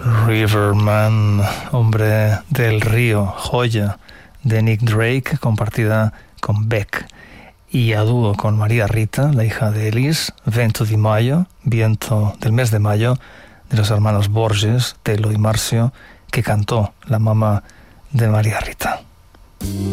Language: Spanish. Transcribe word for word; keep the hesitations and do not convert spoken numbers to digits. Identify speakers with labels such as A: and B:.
A: Riverman, hombre del río, joya de Nick Drake, compartida con Beck y a dúo con María Rita, la hija de Elis, Vento di Mayo, viento del mes de mayo, de los hermanos Borges, Telo y Marcio, que cantó la mamá de María Rita.